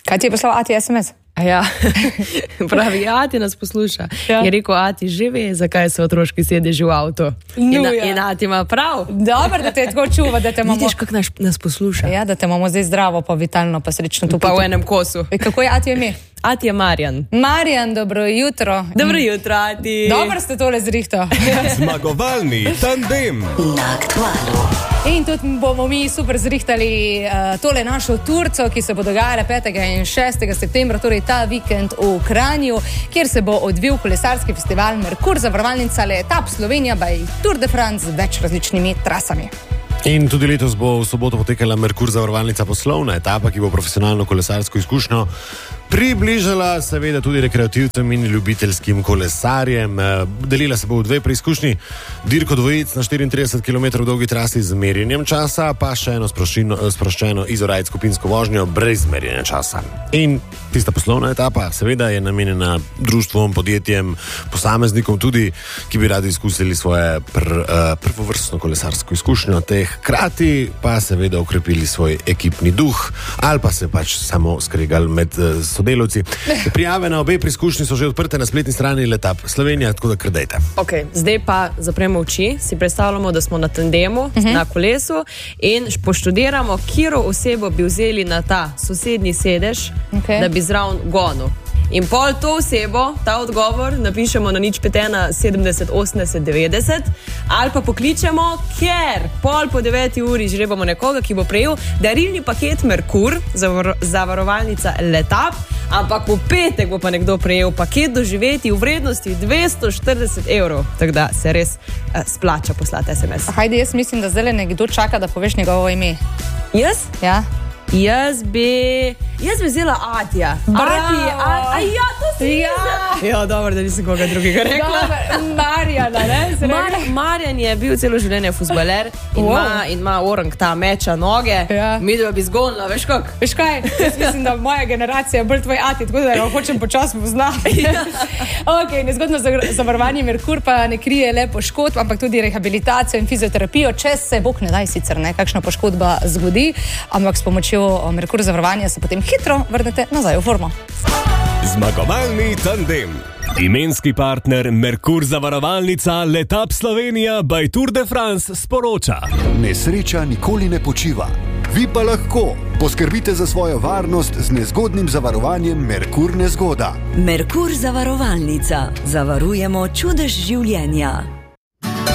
Kaj ti je poslal Ati SMS? Ja, pravi, Ati nas posluša. Ja. Je rekel, Ati že ve, zakaj so otroški sedeži v avto. In Ati ima prav. Dobro, da te tako čuva, da te imamo... Vidiš, kako nas posluša. Ja, da te imamo zdaj zdravo, pa vitalno, pa srečno. Pa v enem kosu. Kako je Ati ime? Ati je Marjan. Marjan, dobro jutro. Dobro jutro, Ati. Dobro ste tole zrihto. Zmagovalni tandem. Na Aktualu. In tudi bomo mi super zrihtali tole našo turco, ki se bo dogajala 5. in 6. septembra, torej ta vikend v Kranju, kjer se bo odvil kolesarski festival Merkur, zavarovalnica Le Etap Slovenija by Tour de France z več različnimi trasami. In tudi letos bo v soboto potekala Merkur zavarovalnica poslovna etapa, ki bo profesionalno kolesarsko izkušnjo približala seveda tudi rekreativcem in ljubiteljskim kolesarjem. Delila se bo v dve preizkušnji, dirko dvojic na 34 km dolgi trasi z merjenjem časa, pa še eno sproščeno izorajt skupinsko vožnjo brez merjenja časa. In tista poslovna etapa seveda je namenjena društvom, podjetjem, posameznikom tudi, ki bi radi izkusili svoje prvovrstno kolesarsko izkušnjo, teh hkrati pa seveda okrepili svoj ekipni duh ali pa se pač samo skregali med sodelavci. Prijave na obe preizkušnji so že odprte na spletni strani Le Etap Slovenija, tako da krdejte. Ok, zdaj pa zapremo oči, si predstavljamo, da smo na tandemu, na kolesu in poštudiramo, katero osebo bi vzeli na ta sosednji sedež, da bi zraven gonil. In pol to osebo, ta odgovor, napišemo na 051 70 80 90 ali pa pokličemo, ker pol po 9 uri žrebamo nekoga, ki bo prejel darilni paket Merkur, zavarovalnica Le Etap, ampak v petek bo pa nekdo prejel paket doživeti v vrednosti 240 €. Tako da se res splača poslati SMS. Hajde, jaz mislim, da zdaj nekdo čaka, da poveš njegovo ime. Jaz? Ja. Jaz bi vzela Atija. Ja, to si ja, dobro, da nisem koga drugega rekla. Marjana, ne? Marjan je bil celo življenje fuzbaler in ima orang ta meča noge. Ja. Midva bi zgonila, veš kak? Veš kaj, jaz mislim, da moja generacija je bolj tvoj Ati, tako da jo hočem počasno poznati. Ok, nezgodno zavarovanje Merkur pa ne krije le poškodb, ampak tudi rehabilitacijo in fizioterapijo, če se, bog ne daj sicer, ne, kakšna poškodba zgodi, ampak s pomočjo Merkur zavarovanja se potem hitro vrnete nazaj v formo. Zmagovalni tandem. Imenski partner Merkur zavarovalnica Le Etap Slovenija by Tour de France sporoča. Nesreča nikoli ne počiva. Vi pa lahko poskrbite za svojo varnost z nezgodnim zavarovanjem Merkur Nezgoda. Merkur zavarovalnica. Zavarujemo čudež življenja.